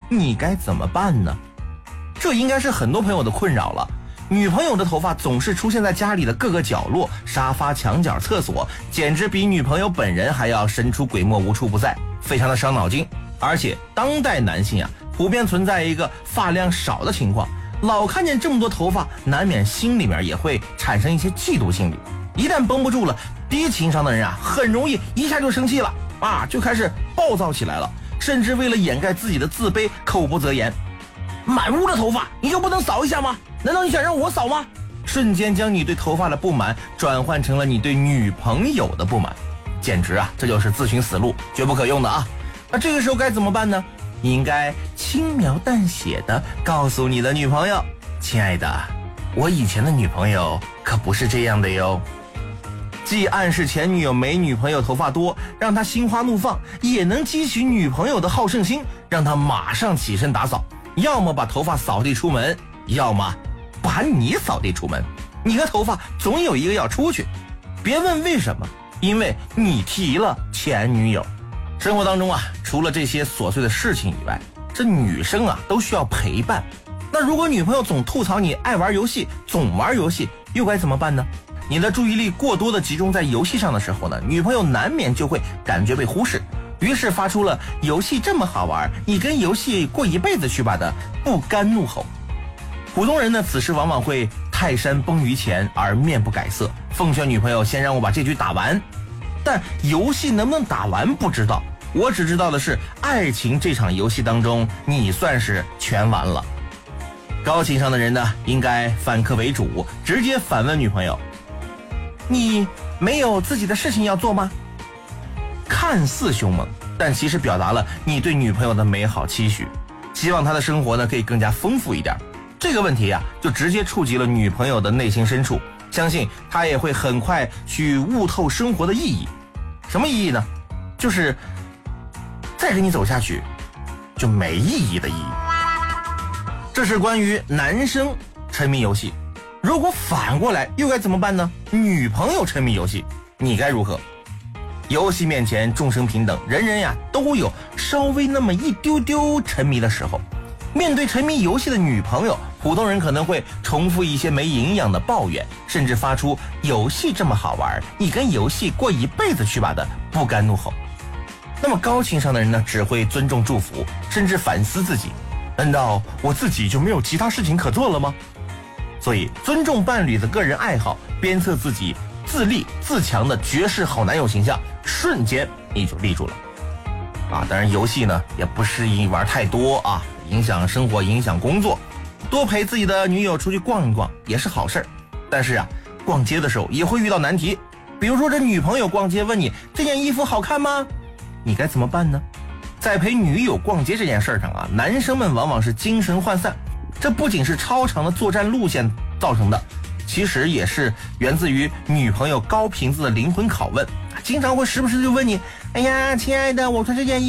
你该怎么办呢？这应该是很多朋友的困扰了。女朋友的头发总是出现在家里的各个角落，沙发、墙角、厕所，简直比女朋友本人还要神出鬼没，无处不在，非常的伤脑筋。而且当代男性普遍存在一个发量少的情况，老看见这么多头发，难免心里面也会产生一些嫉妒心理。一旦绷不住了，低情商的人很容易一下就生气了就开始暴躁起来了，甚至为了掩盖自己的自卑，口不择言。满屋的头发你就不能扫一下吗？难道你想让我扫吗？瞬间将你对头发的不满转换成了你对女朋友的不满，简直这就是自寻死路，绝不可用的那这个时候该怎么办呢？你应该轻描淡写的告诉你的女朋友，亲爱的，我以前的女朋友可不是这样的哟。既暗示前女友没女朋友头发多，让她心花怒放，也能激起女朋友的好胜心，让她马上起身打扫，要么把头发扫地出门，要么把你扫地出门。你和头发总有一个要出去，别问为什么，因为你提了前女友。生活当中除了这些琐碎的事情以外，这女生都需要陪伴。那如果女朋友总吐槽你爱玩游戏，总玩游戏，又该怎么办呢？你的注意力过多的集中在游戏上的时候呢，女朋友难免就会感觉被忽视，于是发出了游戏这么好玩，你跟游戏过一辈子去吧的不甘怒吼。普通人呢，此时往往会泰山崩于前而面不改色，奉劝女朋友先让我把这局打完。但游戏能不能打完不知道，我只知道的是爱情这场游戏当中你算是全完了。高情商的人呢，应该反客为主，直接反问女朋友，你没有自己的事情要做吗？看似凶猛，但其实表达了你对女朋友的美好期许，希望她的生活呢可以更加丰富一点。这个问题就直接触及了女朋友的内心深处，相信她也会很快去悟透生活的意义。什么意义呢？就是再跟你走下去就没意义的意义。这是关于男生沉迷游戏。如果反过来又该怎么办呢？女朋友沉迷游戏，你该如何？游戏面前众生平等，人人都有稍微那么一丢丢沉迷的时候。面对沉迷游戏的女朋友，普通人可能会重复一些没营养的抱怨，甚至发出游戏这么好玩，你跟游戏过一辈子去吧的不甘怒吼。那么高情商的人呢，只会尊重祝福，甚至反思自己，难道我自己就没有其他事情可做了吗？所以尊重伴侣的个人爱好，鞭策自己自立自强的绝世好男友形象，瞬间你就立住了当然游戏呢也不适宜玩太多影响生活，影响工作。多陪自己的女友出去逛一逛也是好事，但是逛街的时候也会遇到难题。比如说这女朋友逛街问你这件衣服好看吗？你该怎么办呢？在陪女友逛街这件事上男生们往往是精神涣散，这不仅是超长的作战路线造成的，其实也是源自于女朋友高频次的灵魂拷问，经常会时不时就问你，哎呀亲爱的，我穿这件衣服